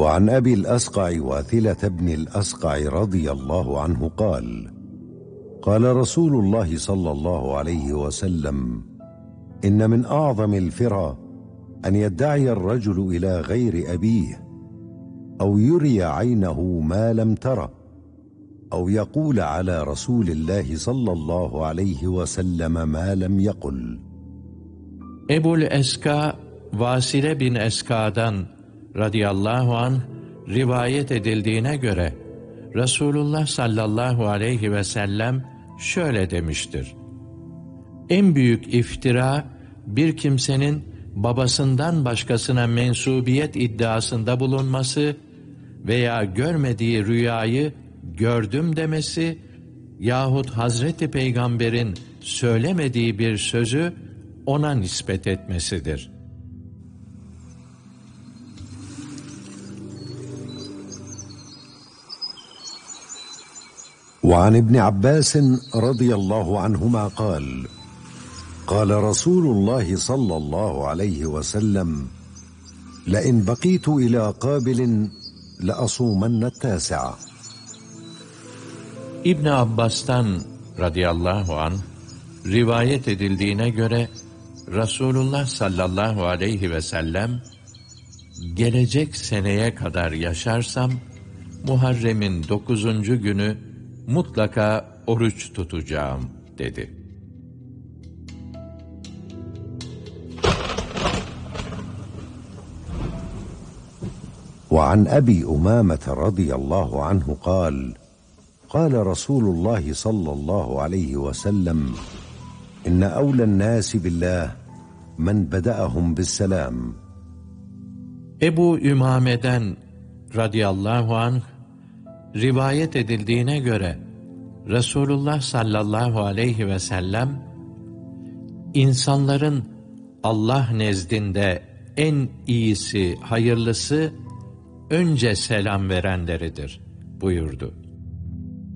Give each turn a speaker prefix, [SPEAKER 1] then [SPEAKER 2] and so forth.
[SPEAKER 1] وعن أبي الأسقع واثلة بن الأسقع رضي الله عنه قال: قال رسول الله صلى الله عليه وسلم: إن من أعظم الفرى أن يدعي الرجل إلى غير أبيه، أو يري عينه ما لم تره، أو يقول على رسول الله صلى الله عليه وسلم ما لم يقل.
[SPEAKER 2] Ebul Eska, Vasile bin Eska'dan radıyallahu anh rivayet edildiğine göre Resulullah sallallahu aleyhi ve sellem şöyle demiştir: En büyük iftira, bir kimsenin babasından başkasına mensubiyet iddiasında bulunması veya görmediği rüyayı gördüm demesi yahut Hazreti Peygamber'in söylemediği bir sözü ona nispet etmesidir.
[SPEAKER 1] وعن ابن عباس رضي الله عنهما قال: قال رسول الله صلى الله عليه وسلم: لئن بقيت إلى قابل لأصومن التاسع.
[SPEAKER 2] İbn Abbas'tan radıyallahu anh rivayet edildiğine göre Resulullah sallallahu aleyhi ve sellem, gelecek seneye kadar yaşarsam Muharrem'in 9. günü mutlaka oruç tutacağım dedi.
[SPEAKER 1] وعن أبي أمامة رضي الله عنه قال: قال رسول الله صلى الله عليه وسلم: إن أولى الناس بالله من بدأهم بالسلام.
[SPEAKER 2] Ebu Ümame'den radıyallahu anh rivayet edildiğine göre Resulullah sallallahu aleyhi ve sellem, insanların Allah nezdinde en iyisi, hayırlısı önce selam verenleridir buyurdu.